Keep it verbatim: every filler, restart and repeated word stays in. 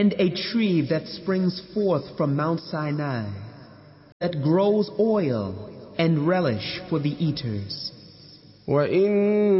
and a tree that springs forth from Mount Sinai, that grows oil and relish for the eaters. وَإِنَّ